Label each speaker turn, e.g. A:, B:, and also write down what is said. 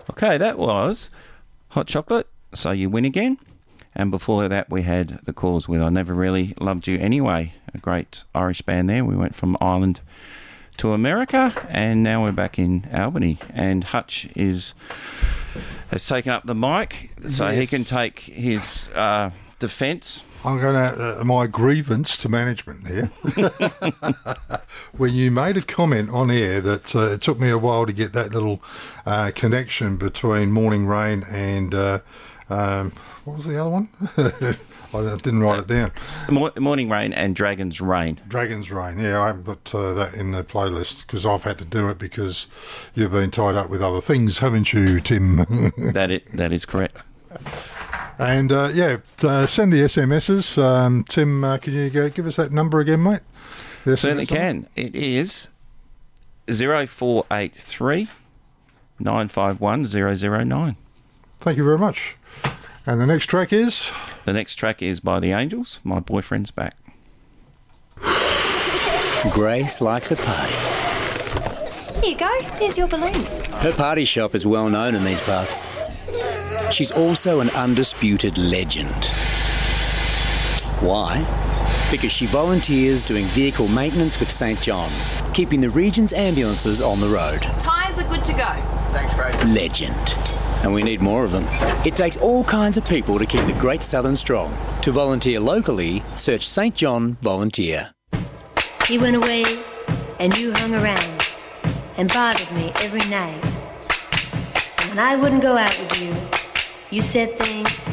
A: Okay, that was Hot Chocolate, So You Win Again. And before that, we had The Cause with I Never Really Loved You Anyway, a great Irish band there. We went from Ireland to America, and now we're back in Albany. And Hutch has taken up the mic, so he can take his defence.
B: I'm going to my grievance to management here. When you made a comment on air that it took me a while to get that little connection between Morning Rain and what was the other one? I didn't write it down.
A: Morning Rain and Dragon's Rain.
B: Dragon's Rain, yeah, I haven't put that in the playlist because I've had to do it because you've been tied up with other things, haven't you, Tim?
A: That is correct.
B: And, send the SMSs. Tim, can you give us that number again, mate?
A: Certainly can. It is 0483 951 009.
B: Thank you very much. And the next track is?
A: The next track is by The Angels, My Boyfriend's Back.
C: Grace likes a party.
D: Here you go. Here's your balloons.
C: Her party shop is well known in these parts. She's also an undisputed legend. Why? Because she volunteers doing vehicle maintenance with St. John, keeping the region's ambulances on the road.
D: Tyres are good to go.
E: Thanks, Grace.
C: Legend. And we need more of them. It takes all kinds of people to keep the Great Southern strong. To volunteer locally, search St. John Volunteer.
F: He went away and you hung around and bothered me every night. And when I wouldn't go out with you, you said things